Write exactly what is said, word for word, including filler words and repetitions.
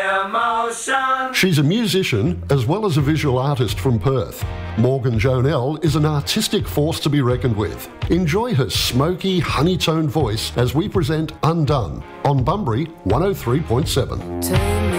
Emotion. She's a musician as well as a visual artist from Perth. Morgan Jonell is an artistic force to be reckoned with. Enjoy her smoky, honey-toned voice as we present Undone on Bunbury one oh three point seven.